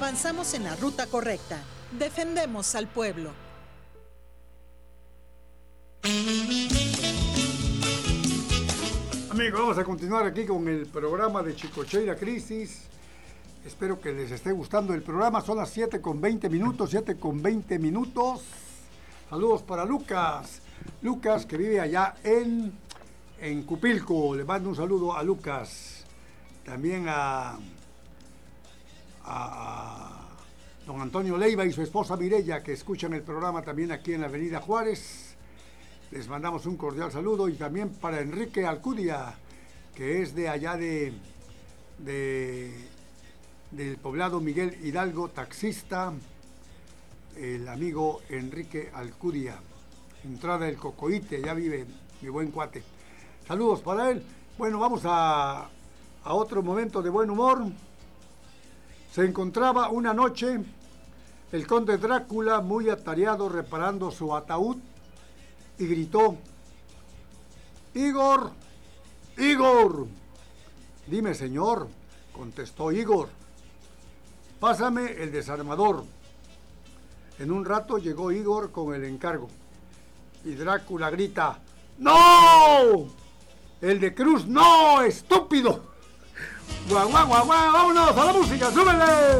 Avanzamos en la ruta correcta. Defendemos al pueblo. Amigos, vamos a continuar aquí con el programa de Chicocheira Crisis. Espero que les esté gustando el programa. Son las 7:20 minutos, 7:20 minutos. Saludos para Lucas. Lucas, que vive allá en Cupilco. Le mando un saludo a Lucas. También a don Antonio Leiva y su esposa Mireya, que escuchan el programa también aquí en la Avenida Juárez. Les mandamos un cordial saludo. Y también para Enrique Alcudia, que es de allá del poblado Miguel Hidalgo, taxista, el amigo Enrique Alcudia, entrada del Cocoite, ya vive mi buen cuate. Saludos para él. Bueno, vamos a otro momento de buen humor. Se encontraba una noche el conde Drácula muy atareado reparando su ataúd y gritó: ¡Igor! ¡Igor! Dime, señor, contestó Igor. Pásame el desarmador. En un rato llegó Igor con el encargo. Y Drácula grita: ¡No! ¡El de Cruz no, estúpido! ¡Guau, guau, guau, guau! ¡Vámonos a la música! ¡Súbele!